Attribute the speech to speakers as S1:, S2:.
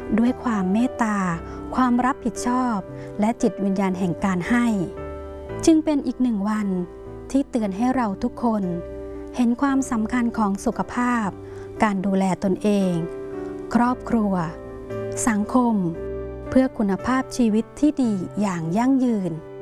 S1: ด้วยความเมตตาความรับผิดชอบและจิตวิญญาณแห่งการให้จึงเป็นอีกหนึ่งวันที่เตือนให้เราทุกคนเห็นความสำคัญของสุขภาพการดูแลตนเองครอบครัวสังคมเพื่อคุณภาพชีวิตที่ดีอย่างยั่งยืน